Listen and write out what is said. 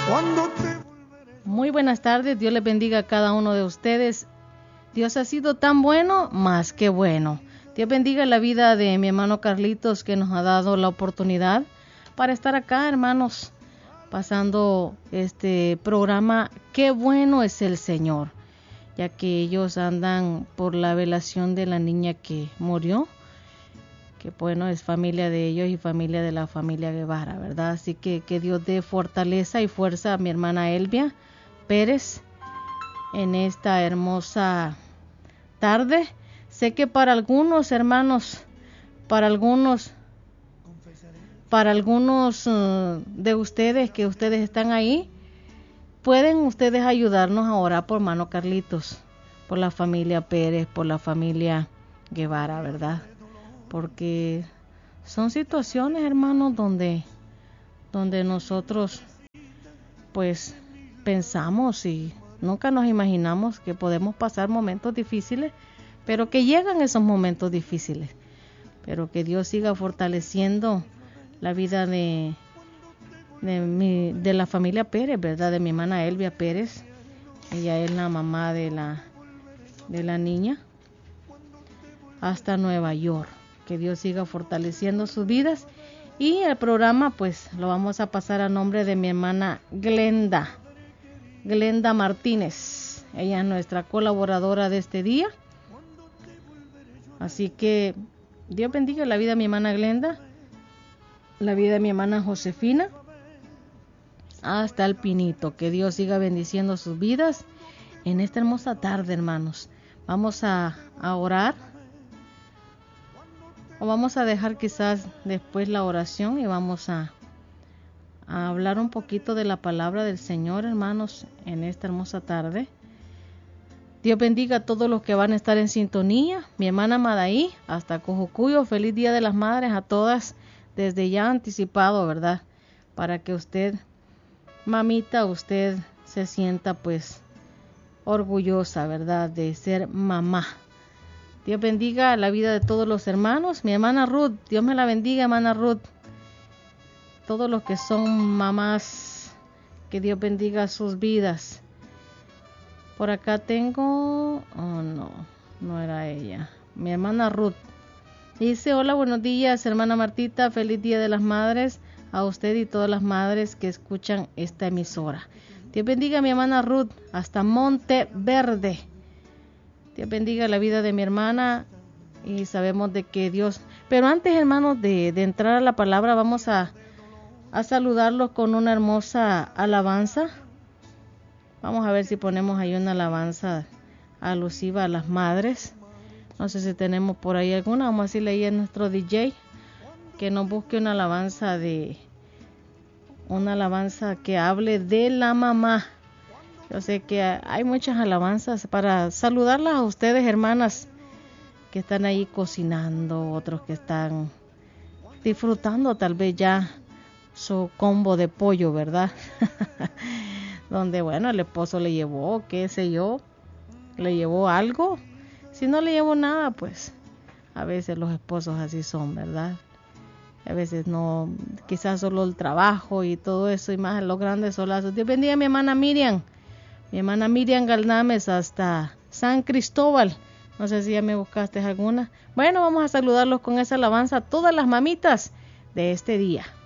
Muy buenas tardes, Dios les bendiga a cada uno de ustedes. Dios ha sido tan bueno, más que bueno. Dios bendiga la vida de mi hermano Carlitos, que nos ha dado la oportunidad para estar acá, hermanos, pasando este programa. Qué bueno es el Señor, ya que ellos andan por la velación de la niña que murió, que bueno, es familia de ellos y familia de la familia Guevara, ¿verdad? Así que Dios dé fortaleza y fuerza a mi hermana Elvia Pérez en esta hermosa tarde. Sé que para algunos hermanos, para algunos de ustedes, que ustedes están ahí, pueden ustedes ayudarnos a orar por hermano Carlitos, por la familia Pérez, por la familia Guevara, ¿verdad? Porque son situaciones, hermanos, donde nosotros pues pensamos y nunca nos imaginamos que podemos pasar momentos difíciles, pero que llegan esos momentos difíciles. Pero que Dios siga fortaleciendo la vida de la familia Pérez, ¿verdad? De mi hermana Elvia Pérez. Ella es la mamá de la niña, hasta Nueva York. Que Dios siga fortaleciendo sus vidas. Y el programa pues lo vamos a pasar a nombre de mi hermana Glenda Martínez. Ella es nuestra colaboradora de este día. Así que Dios bendiga la vida de mi hermana Glenda, la vida de mi hermana Josefina, hasta el Pinito. Que Dios siga bendiciendo sus vidas en esta hermosa tarde, hermanos. Vamos a orar, o vamos a dejar quizás después la oración, y vamos a hablar un poquito de la palabra del Señor, hermanos, en esta hermosa tarde. Dios bendiga a todos los que van a estar en sintonía. Mi hermana Madaí, hasta Cojucuyo, feliz Día de las Madres a todas, desde ya anticipado, ¿verdad? Para que usted, mamita, usted se sienta pues orgullosa, ¿verdad?, de ser mamá. Dios bendiga la vida de todos los hermanos. Mi hermana Ruth, Dios me la bendiga, hermana Ruth. Todos los que son mamás, que Dios bendiga sus vidas. Por acá tengo, no era ella, mi hermana Ruth. Dice: hola, buenos días, hermana Martita, feliz Día de las Madres a usted y todas las madres que escuchan esta emisora. Dios bendiga a mi hermana Ruth, hasta Monte Verde. Dios bendiga la vida de mi hermana, y sabemos de que Dios... Pero antes, hermanos, de entrar a la palabra, vamos a saludarlos con una hermosa alabanza. Vamos a ver si ponemos ahí una alabanza alusiva a las madres. No sé si tenemos por ahí alguna. Vamos a decirle ahí a nuestro DJ que nos busque una alabanza que hable de la mamá. Yo sé que hay muchas alabanzas para saludarlas a ustedes, hermanas, que están ahí cocinando, otros que están disfrutando tal vez ya su combo de pollo, ¿verdad? Donde, bueno, el esposo le llevó, qué sé yo, le llevó algo. Si no le llevó nada, pues a veces los esposos así son, ¿verdad? A veces no, quizás solo el trabajo y todo eso, y más los grandes solazos. Dios bendiga a mi hermana Miriam Galdames, hasta San Cristóbal. No sé si ya me buscaste alguna. Bueno, vamos a saludarlos con esa alabanza a todas las mamitas de este día.